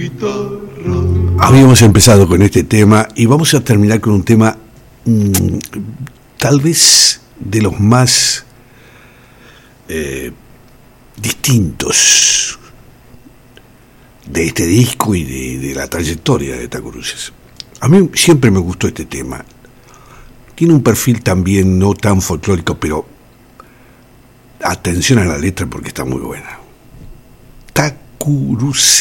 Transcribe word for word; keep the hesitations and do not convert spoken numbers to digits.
Habíamos empezado con este tema y vamos a terminar con un tema mmm, tal vez de los más eh, distintos de este disco y de, de la trayectoria de Taco Cruces. A mí siempre me gustó este tema. Tiene un perfil también no tan folclórico, pero atención a la letra porque está muy buena. Taco Cruces.